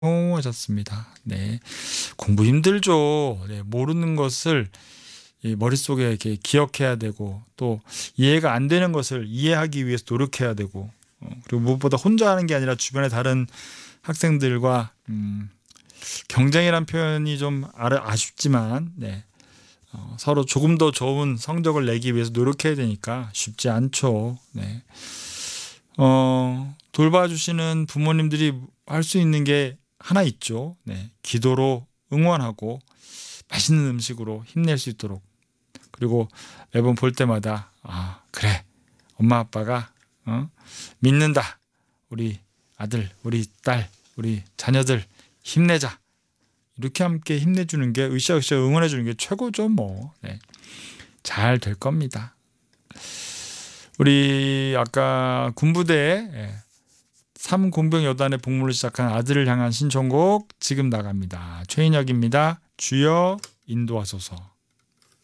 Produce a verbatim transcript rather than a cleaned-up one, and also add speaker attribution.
Speaker 1: 성공하셨습니다. 네. 공부 힘들죠. 네. 모르는 것을 이 머릿속에 이렇게 기억해야 되고 또 이해가 안 되는 것을 이해하기 위해서 노력해야 되고 어, 그리고 무엇보다 혼자 하는 게 아니라 주변의 다른 학생들과 음, 경쟁이란 표현이 좀 아르- 아쉽지만 네. 어, 서로 조금 더 좋은 성적을 내기 위해서 노력해야 되니까 쉽지 않죠. 네. 어, 돌봐주시는 부모님들이 할 수 있는 게 하나 있죠. 네. 기도로 응원하고 맛있는 음식으로 힘낼 수 있도록 그리고 매번 볼 때마다 아 그래 엄마 아빠가 어? 믿는다 우리 아들 우리 딸 우리 자녀들 힘내자 이렇게 함께 힘내주는 게 으쌰으쌰 응원해주는 게 최고죠 뭐. 네. 잘 될 겁니다. 우리 아까 군부대 삼공병여단의 복무를 시작한 아들을 향한 신청곡 지금 나갑니다. 최인혁입니다. 주여 인도하소서.